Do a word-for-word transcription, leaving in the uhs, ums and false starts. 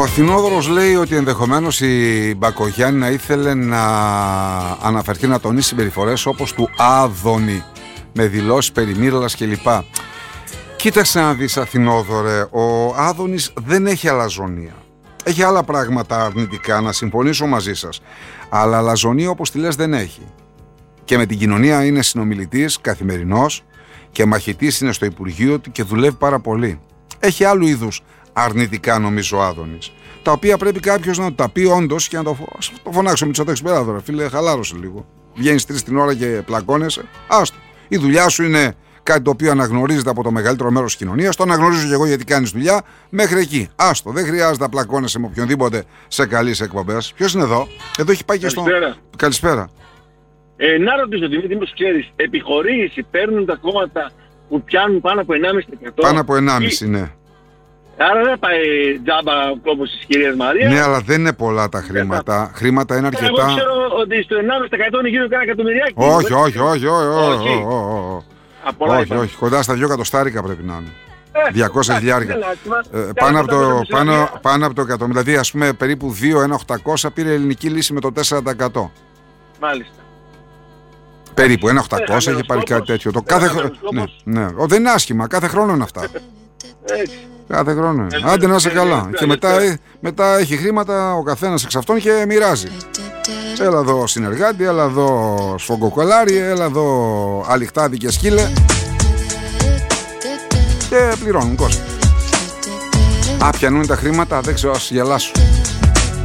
Ο Αθηνόδωρος λέει ότι ενδεχομένως η Μπακογιάννηνα ήθελε να αναφερθεί, να τονίσει συμπεριφορές όπως του Άδωνη με δηλώσεις περί μύρλας κλπ. Κοίταξε να δεις, Αθηνόδωρε, ο Άδωνης δεν έχει αλαζονία. Έχει άλλα πράγματα αρνητικά, να συμφωνήσω μαζί σας. Αλλά αλαζονία όπως τη λες δεν έχει. Και με την κοινωνία είναι συνομιλητής καθημερινός και μαχητής είναι στο Υπουργείο του και δουλεύει πάρα πολύ. Έχει άλλου είδους αρνητικά νομίζω ο Άδωνης, τα οποία πρέπει κάποιος να τα πει όντως και να το, το φωνάξω Μητσοτάκη πέρα τώρα. Φίλε, χαλάρωσε λίγο. Βγαίνεις τρεις την ώρα και πλακώνεσαι. Άστο. Η δουλειά σου είναι κάτι το οποίο αναγνωρίζεται από το μεγαλύτερο μέρος της κοινωνίας. Το αναγνωρίζω και εγώ γιατί κάνεις δουλειά. Μέχρι εκεί. Άστο. Δεν χρειάζεται να πλακώνεσαι με οποιονδήποτε σε καλείς εκπομπές. Ποιος είναι εδώ? Εδώ έχει πάει και στο. Καλησπέρα. Ε, να ρωτήσω, Δημήτρη, μήπως ξέρεις, επιχορήγηση παίρνουν τα κόμματα που πιάνουν πάνω από ενάμιση τοις εκατό. Πάνω από ενάμιση τοις εκατό, ναι. Άρα δεν πάει τζάμπα ο κόμπος της κυρίας Μαρία. Ναι, αλλά δεν είναι πολλά τα χρήματα. Yeah. Χρήματα είναι αρκετά. Εγώ ξέρω ότι στο ενάμιση τοις εκατό είναι γύρω κάνα εκατομμυριάκι. Όχι, όχι, όχι, όχι, όχι, όχι. Κοντά στα δυο εκατοστάρικα πρέπει να είναι. διακόσια χιλιάρικα. Πάνω από το εκατομμύριο. Δηλαδή, ας πούμε, περίπου δύο χιλιάδες οκτακόσια πήρε η Ελληνική Λύση με το τέσσερα τοις εκατό. Μάλιστα. Περίπου ένα χιλιάδες οκτακόσια είχε πάρει κάτι τέτοιο. Το κάθε χρόνο. Ναι, ναι. Ο, δεν είναι άσχημα, κάθε χρόνο είναι αυτά. Κάθε χρόνο. Άντε να είσαι καλά. Και μετά, μετά έχει χρήματα ο καθένας εξ αυτών και μοιράζει. Έλα εδώ συνεργάτη, έλα εδώ σφογκοκολάρι, έλα εδώ αλιχτάδι και σκύλε. Και πληρώνουν κόσμο. Α, πιανούν τα χρήματα, δεν ξέρω, ας γελάσουν.